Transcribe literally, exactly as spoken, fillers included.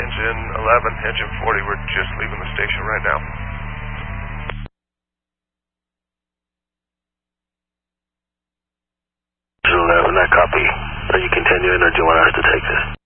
engine eleven, engine forty, we're just leaving the station right now. eleven, I copy. Are you continuing or do you want us to take this?